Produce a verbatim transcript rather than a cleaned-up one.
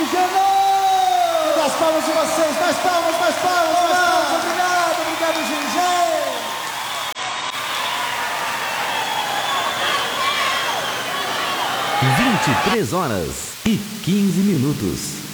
Genô! Das palmas de vocês, mais palmas, mais palmas, mais palmas. Obrigado, obrigado, G G! vinte e três horas e quinze minutos.